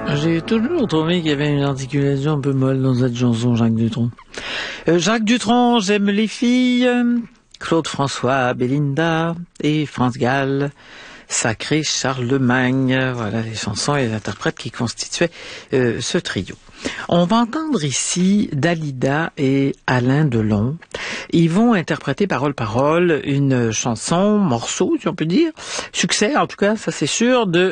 J'ai toujours trouvé qu'il y avait une articulation un peu molle dans cette chanson, Jacques Dutronc. Jacques Dutronc, j'aime les filles, Claude François, Belinda et France Gall, Sacré Charlemagne. Voilà les chansons et les interprètes qui constituaient ce trio. On va entendre ici Dalida et Alain Delon. Ils vont interpréter parole-parole une chanson, morceau, si on peut dire, succès en tout cas, ça c'est sûr, de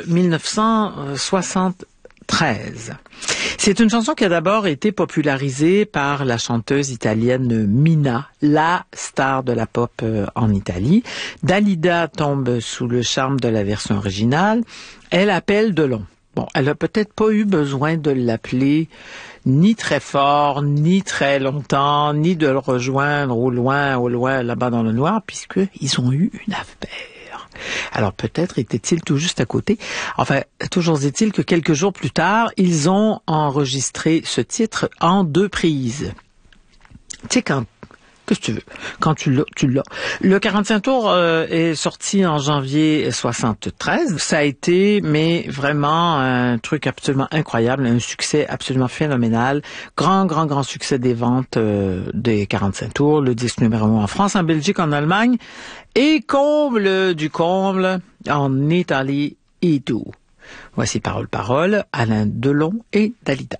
1973. C'est une chanson qui a d'abord été popularisée par la chanteuse italienne Mina, la star de la pop en Italie. Dalida tombe sous le charme de la version originale. Elle appelle Delon. Bon, elle a peut-être pas eu besoin de l'appeler ni très fort, ni très longtemps, ni de le rejoindre au loin, là-bas dans le noir, puisqu'ils ont eu une affaire. Alors peut-être était-il tout juste à côté. Enfin, toujours est-il que quelques jours plus tard, ils ont enregistré ce titre en 2 prises. Tu sais, qu'est-ce que tu veux? Quand tu l'as, tu l'as. Le 45 tours est sorti en janvier 73. Ça a été, mais vraiment un truc absolument incroyable, un succès absolument phénoménal. Grand succès des ventes des 45 tours. Le disque numéro 1 en France, en Belgique, en Allemagne. Et comble du comble, en Italie et tout. Voici parole, Alain Delon et Dalida.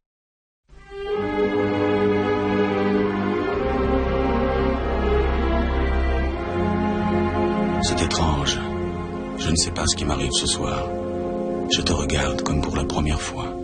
C'est étrange. Je ne sais pas ce qui m'arrive ce soir. Je te regarde comme pour la première fois.